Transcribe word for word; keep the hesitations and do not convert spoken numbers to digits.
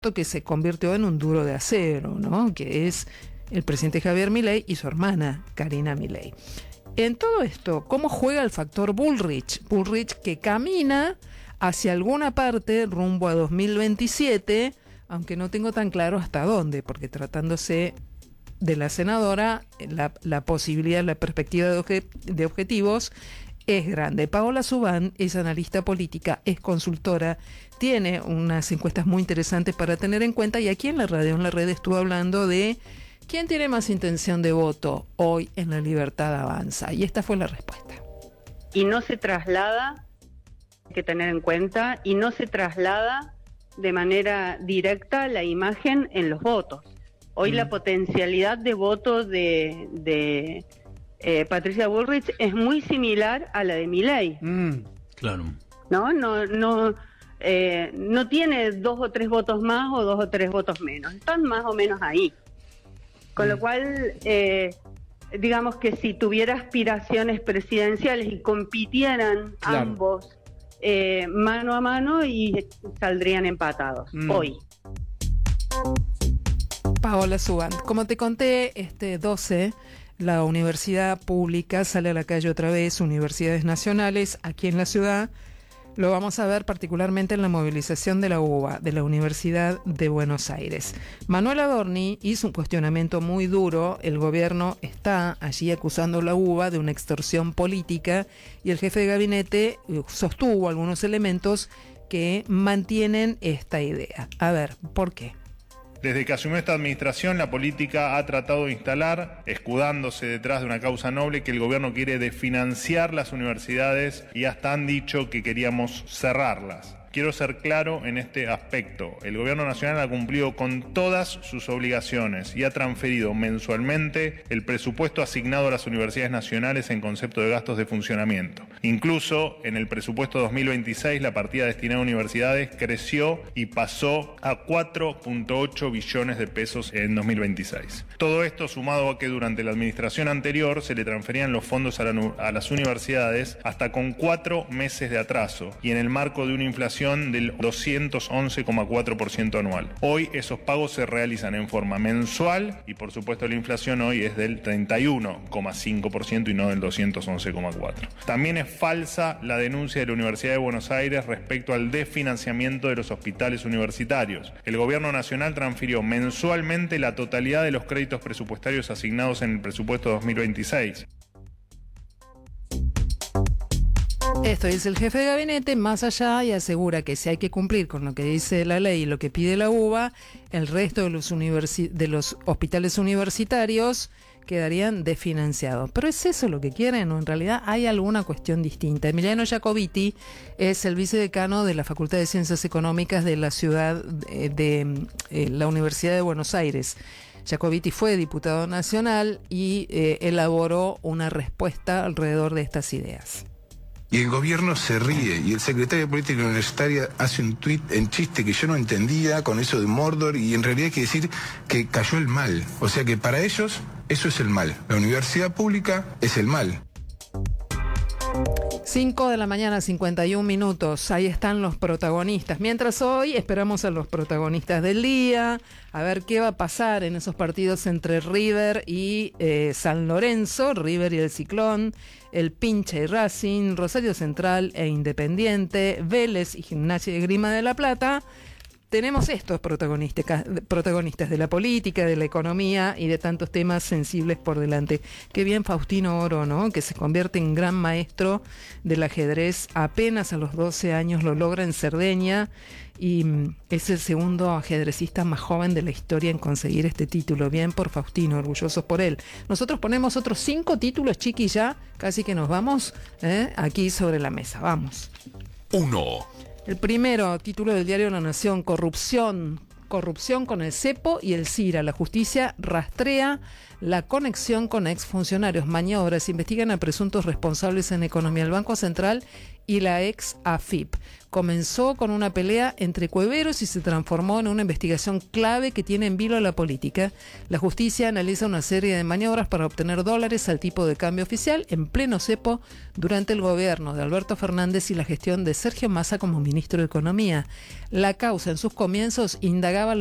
que se convirtió en un duro de acero, ¿no? Que es el presidente Javier Milei y su hermana Karina Milei. En todo esto, ¿cómo juega el factor Bullrich? Bullrich que camina hacia alguna parte rumbo a dos mil veintisiete, aunque no tengo tan claro hasta dónde, porque tratándose de la senadora, la, la posibilidad, la perspectiva de, obje, de objetivos es grande. Paola Subán es analista política, es consultora, tiene unas encuestas muy interesantes para tener en cuenta, y aquí en la radio, en la red, estuvo hablando de quién tiene más intención de voto hoy en La Libertad Avanza, y esta fue la respuesta. Y no se traslada, hay que tener en cuenta, y no se traslada de manera directa la imagen en los votos. Hoy mm. la potencialidad de voto de... de Eh, Patricia Bullrich es muy similar a la de Milei. Mm, claro. No, no, no, eh, no tiene dos o tres votos más o dos o tres votos menos. Están más o menos ahí. Con mm. lo cual, eh, digamos que si tuviera aspiraciones presidenciales y compitieran claro. ambos eh, mano a mano, y saldrían empatados mm. hoy. Paola Subán, como te conté, este doce la universidad pública sale a la calle otra vez, universidades nacionales, aquí en la ciudad. Lo vamos a ver particularmente en la movilización de la U B A, de la Universidad de Buenos Aires. Manuel Adorni hizo un cuestionamiento muy duro. El gobierno está allí acusando a la U B A de una extorsión política, y el jefe de gabinete sostuvo algunos elementos que mantienen esta idea. A ver, ¿por qué? Desde que asumió esta administración, la política ha tratado de instalar, escudándose detrás de una causa noble, que el gobierno quiere desfinanciar las universidades, y hasta han dicho que queríamos cerrarlas. Quiero ser claro en este aspecto. El gobierno nacional ha cumplido con todas sus obligaciones y ha transferido mensualmente el presupuesto asignado a las universidades nacionales en concepto de gastos de funcionamiento. Incluso en el presupuesto dos mil veintiséis la partida destinada a universidades creció y pasó a cuatro punto ocho billones de pesos en dos mil veintiséis. Todo esto sumado a que durante la administración anterior se le transferían los fondos a, la, a las universidades hasta con cuatro meses de atraso, y en el marco de una inflación del doscientos once coma cuatro por ciento anual. Hoy esos pagos se realizan en forma mensual, y por supuesto la inflación hoy es del treinta y uno coma cinco por ciento y no del doscientos once coma cuatro por ciento. También es falsa la denuncia de la Universidad de Buenos Aires respecto al desfinanciamiento de los hospitales universitarios. El gobierno nacional transfirió mensualmente la totalidad de los créditos presupuestarios asignados en el presupuesto dos mil veintiséis. Esto dice el jefe de gabinete, más allá, y asegura que si hay que cumplir con lo que dice la ley y lo que pide la U B A, el resto de los, universi- de los hospitales universitarios quedarían desfinanciados. ¿Pero es eso lo que quieren, o en realidad hay alguna cuestión distinta? Emiliano Jacobiti es el vicedecano de la Facultad de Ciencias Económicas de la ciudad de, de eh, la Universidad de Buenos Aires. Jacobiti fue diputado nacional y eh, elaboró una respuesta alrededor de estas ideas. Y el gobierno se ríe, y el secretario de Política Universitaria hace un tuit en chiste que yo no entendía con eso de Mordor, y en realidad quiere decir que cayó el mal. O sea que para ellos eso es el mal. La universidad pública es el mal. cinco de la mañana, cincuenta y un minutos. Ahí están los protagonistas. Mientras hoy esperamos a los protagonistas del día, a ver qué va a pasar en esos partidos entre River y eh, San Lorenzo, River y el Ciclón, el Pincha y Racing, Rosario Central e Independiente, Vélez y Gimnasia y Grima de la Plata. Tenemos estos protagonistas, protagonistas de la política, de la economía y de tantos temas sensibles por delante. Qué bien Faustino Oro, ¿no? Que se convierte en gran maestro del ajedrez. Apenas a los doce años lo logra en Cerdeña, y es el segundo ajedrecista más joven de la historia en conseguir este título. Bien por Faustino, orgullosos por él. Nosotros ponemos otros cinco títulos, Chiqui, ya casi que nos vamos, ¿eh? Aquí sobre la mesa. Vamos. Uno. El primero, título del diario La Nación: corrupción, corrupción con el cepo y el CIRA. La justicia rastrea la conexión con exfuncionarios. Maniobras investigan a presuntos responsables en economía. El Banco Central y la ex A F I P. Comenzó con una pelea entre cueveros y se transformó en una investigación clave que tiene en vilo a la política. La justicia analiza una serie de maniobras para obtener dólares al tipo de cambio oficial en pleno cepo durante el gobierno de Alberto Fernández y la gestión de Sergio Massa como ministro de Economía. La causa en sus comienzos indagaba